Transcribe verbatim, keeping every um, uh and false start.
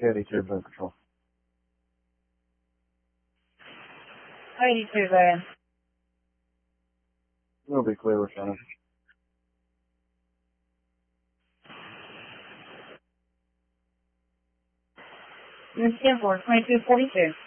eighty-two, Blue Patrol. eighty-two, Van. We'll be clear with Shannon. ten four, twenty-two forty-two.